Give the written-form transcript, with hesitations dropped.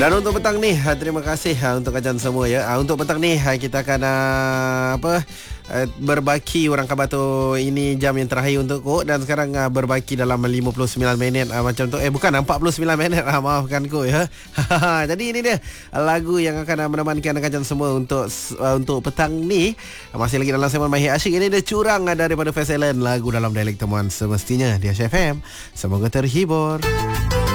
Dan untuk petang ni, terima kasih untuk kajian semua ya. Untuk petang ni kita akan berbaki orang Kabato. Ini jam yang terakhir untuk kau. Dan sekarang berbaki dalam 59 minit macam tu. Bukan 49 minit maafkan ku ya. Jadi ini dia lagu yang akan menemankan kajian semua untuk petang ni. Masih lagi dalam segmen Mahir Asyik. Ini dia Curang daripada Faisal, lagu dalam dialek temuan semestinya di Asia FM. Semoga terhibur.